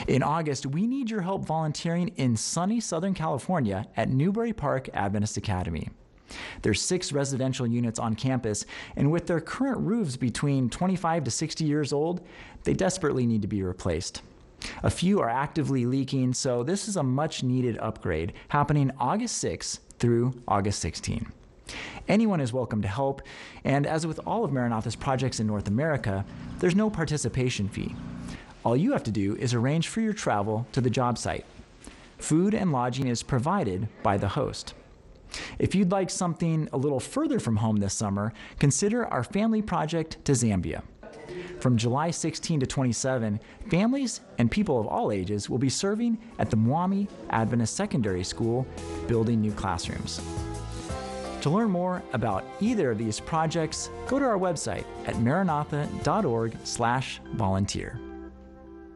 In August, we need your help volunteering in sunny Southern California at Newbury Park Adventist Academy. There's 6 residential units on campus, and with their current roofs between 25 to 60 years old, they desperately need to be replaced. A few are actively leaking, so this is a much-needed upgrade happening August 6 through August 16. Anyone is welcome to help, and as with all of Maranatha's projects in North America, there's no participation fee. All you have to do is arrange for your travel to the job site. Food and lodging is provided by the host. If you'd like something a little further from home this summer, consider our family project to Zambia. From July 16 to 27, families and people of all ages will be serving at the Mwami Adventist Secondary School, building new classrooms. To learn more about either of these projects, go to our website at maranatha.org/volunteer.